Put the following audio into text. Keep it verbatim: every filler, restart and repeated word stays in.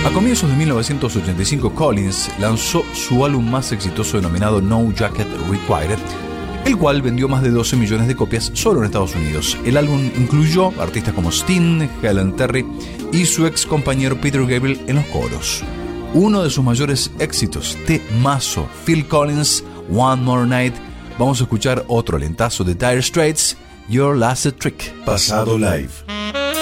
A comienzos de mil novecientos ochenta y cinco, Collins lanzó su álbum más exitoso denominado No Jacket Required, el cual vendió más de doce millones de copias solo en Estados Unidos. El álbum incluyó artistas como Sting, Helen Terry y su ex compañero Peter Gabriel en los coros. Uno de sus mayores éxitos, temazo, Phil Collins, One More Night. Vamos a escuchar otro lentazo de Dire Straits, Your Last Trick. Pasado Live.